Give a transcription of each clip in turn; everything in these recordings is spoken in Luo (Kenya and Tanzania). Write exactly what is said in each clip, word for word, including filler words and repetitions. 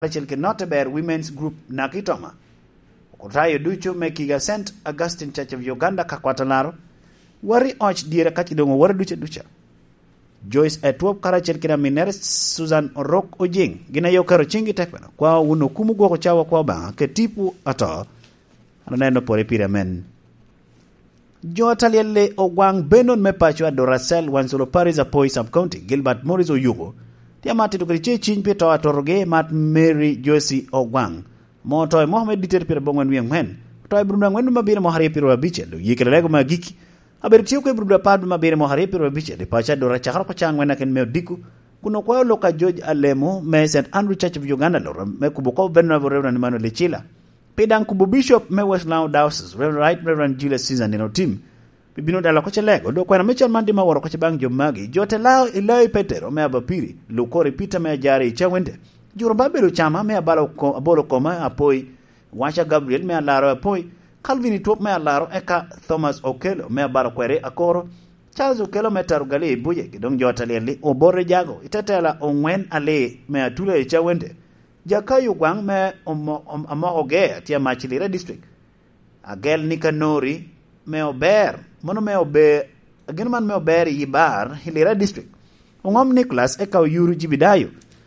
Rachel ke Noteber Women's Group na kitoma. Kutayo ducho me kiga Saint Augustine Church of Uganda kakwatanaro. Wari och diere kachidongo wari ducha ducha. Joyce Etwop Karachel kina Mineres Susan Rock Ojing. Gina yo karo chingi tekpeno. Kwa uno kumu kwa kuchawa kwa banga. Ke tipu ato. Ananeno pore pire men. Jo taliele Ogwang Benon mepachwa Doracel Wansolo Paris Apoi Sub-County. Gilbert Morris Oyugo. Tia mati tukariche chinpe to atoroge mat Mary Josie Ogwang. Mo toy Mohamed Diter pire bongwen wiyang men. Toy Brunda ngwendu mabire mohari pire wabiche. Yikele lego magiki. Aber tiyo kwe Brunda padu mabire mohari pire wabiche. De pacha Dora chakara kwa changwe na ken meo diku. Kuno kwa loka George Alemo me Saint Andrew Church of Uganda lora. Me kubuko Benna Reverend Emmanuel Lechila. Pedang kubu Bishop me West Nile Diocese. Reverend Right Reverend Julius Caesar Nino Tim. Bibino dala koche lego. Do kwa na mechan mandi mawaro koche bang jomagi. Jote lao ilai Petero me abapiri. Lukori pita me ajari icha wende. Juro babelo chama me abalo abolo koma apoi. Washa Gabriel me alaro apoi. Calvin Itwop me alaro eka Thomas Okelo me abalo kwere akoro. Charles Okelo me tarugali ibuye. Kidong jota leli obore jago. Itatela ongwen ale me atule icha wende. Jakayo Gwang me ama ogea tia Machilira district. Agel Nikanori me ober. Mono me ober. Again man me ober yibar Hilira district. Ongom Nicholas eka oyuru jibidayo.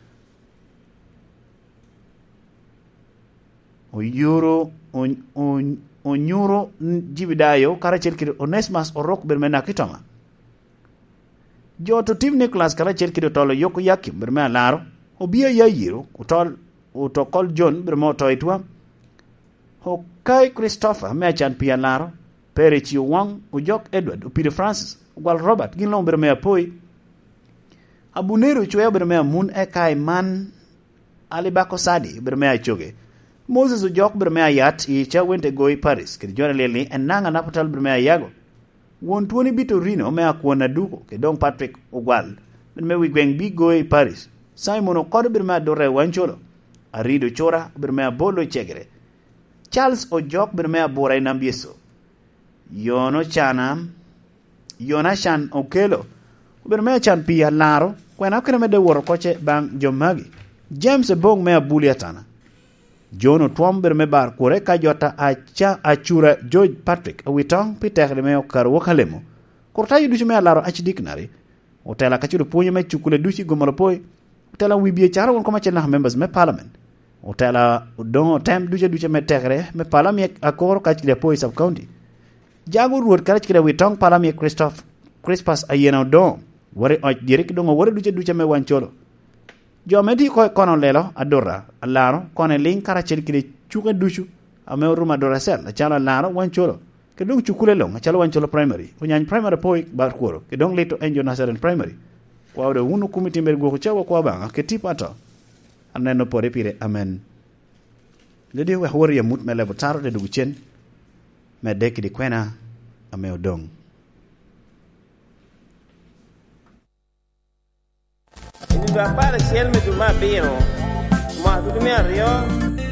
Oyuro on on onyuro jibidayo karachel kiri Onesmus Orok bermena kitoma. Joto Tim Nicholas karachel kiri tolo yoko yaki bermena laro. Obia ya yiro utol utokol John bermoto itwa. Hokai Christopher mechan pia laro. Pere Chiwang ujok Edward upire Francis ugwal Robert ginlong bermea poi. Abunero chwe bermea mun ekai man alibako sadi bermea choge. Moses ujok bermea yat icha wente goi Paris. Kiri jona leli enanga napotal bermea yago. Wontuoni bito rino mea kuona duko. Kedong Patrick ugwal. Bermea wigweng bi goi Paris. Simon Okodo bermea dore wancholo. Arido chora bermea bolo chegre. Charles ojok bermea bora inambieso. Yono chanam. Yona chan Okelo. Bermea chan pia laro. Kwena kena mede woro koche bang jomagi. James ebong mea buliatana. Jono Twomber me bar kore ka jota acha achura George Patrick awitong pitekle me okar wokalemo. Korta yudushi me alaro achi dictionary. Otela kachuru punye me chukule dushi gomolopoi. Otela wibie chara won koma chena members me parliament. Otela don tem dushi dushi me tekre me parliament akoro kachile poi sub county. Jago ruot kachile witong parliament Christoph Crispus ayena don. Wore oj direk dongo wore dushi dushi me wancholo. Jo medi ko kono lelo adora alaro kono lin karachel kile chuka dushu ame ruma adora sel la chala laro wancholo ke dong chukule long chala wancholo primary kunyan primary poi bar koro ke dong leto enjo nasaren primary kwa ode unu kumiti mergo ko chawa kwa banga ke tipato aneno pore pire amen ledi we hori mut mele botaro de duchen me deki di kwena ame odong. Ini berapa ada sial me tu ma bino, ma tu me arrio.